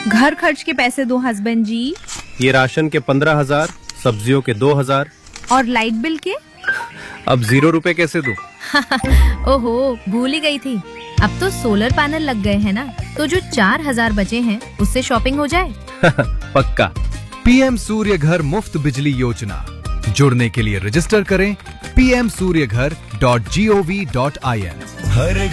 घर खर्च के पैसे दो हस्बैंड जी। ये राशन के 15,000, सब्जियों के 2,000 और लाइट बिल के? अब 0 रुपए कैसे दूं? ओहो, भूल ही गई थी। अब तो सोलर पैनल लग गए हैं ना, तो जो 4,000 बचे हैं उससे शॉपिंग हो जाए। पक्का। पीएम सूर्य घर मुफ्त बिजली योजना। जुड़ने के लिए रजिस्टर करें pmsuryaghar.gov.in। हर